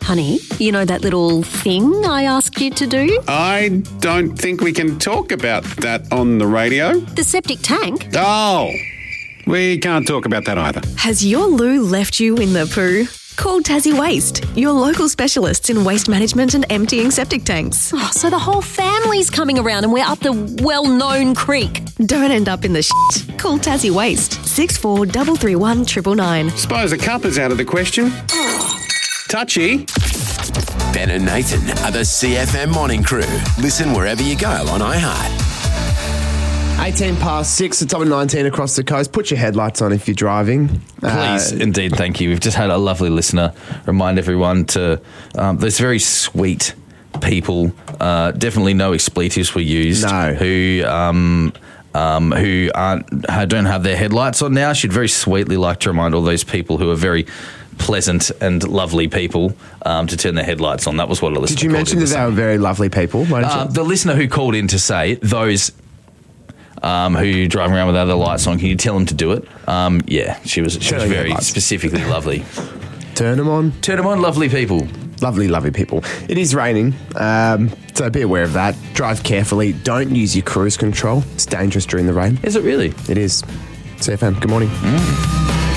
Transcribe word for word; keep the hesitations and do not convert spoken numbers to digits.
Honey, you know that little thing I asked you to do? I don't think we can talk about that on the radio. The septic tank? Oh, we can't talk about that either. Has your loo left you in the poo? Call Tassie Waste, your local specialists in waste management and emptying septic tanks. Oh, so the whole family's coming around and we're up the well-known creek. Don't end up in the shit. Call Tassie Waste, six four three three one nine nine nine. Suppose a cup is out of the question. Touchy. Ben and Nathan are the C F M Morning Crew. Listen wherever you go on iHeart. eighteen past six, it's top of nineteen across the coast. Put your headlights on if you're driving. Please, Uh, indeed, thank you. We've just had a lovely listener remind everyone to, um, there's very sweet people, uh, definitely no expletives were used, No. who um, um, who aren't, ha- don't have their headlights on now. She'd very sweetly like to remind all those people who are very pleasant and lovely people um, to turn their headlights on. That was what a listener Did you called mention in that to they say. were very lovely people? Why don't Uh, you? the listener who called in to say those um, who drive around with other lights on, can you tell them to do it? Um, yeah, she was she Turn was your very lights. specifically lovely. Turn them on. Turn them on, lovely people. Lovely, lovely people. It is raining, um, so be aware of that. Drive carefully. Don't use your cruise control. It's dangerous during the rain. Is it really? It is. C F M, good morning. Mm.